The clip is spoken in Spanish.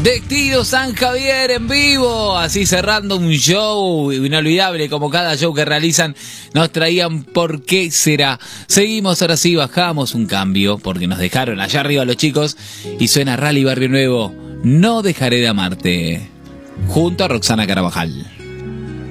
Destino San Javier en vivo, así cerrando un show inolvidable como cada show que realizan. Nos traían ¿Por qué será? Seguimos, ahora sí bajamos un cambio porque nos dejaron allá arriba los chicos y suena Rally Barrio Nuevo, No dejaré de amarte, junto a Roxana Carabajal.